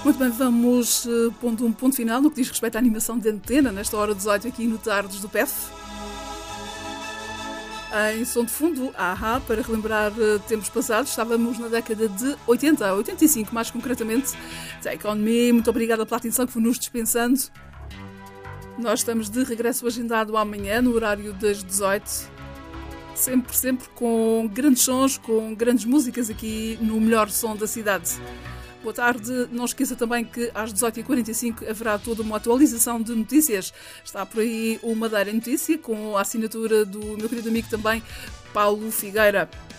Muito bem, vamos pondo um ponto final no que diz respeito à animação de antena, nesta hora 18 aqui no Tardes do PEF. Em som de fundo, Aha, para relembrar tempos passados, estávamos na década de 80, 85 mais concretamente. Take On Me, muito obrigada pela atenção que foi nos dispensando. Nós estamos de regresso agendado amanhã, no horário das 18. Sempre com grandes sons, com grandes músicas aqui no melhor som da cidade. Boa tarde. Não esqueça também que às 18h45 haverá toda uma atualização de notícias. Está por aí o Madeira Notícia, com a assinatura do meu querido amigo também, Paulo Figueira.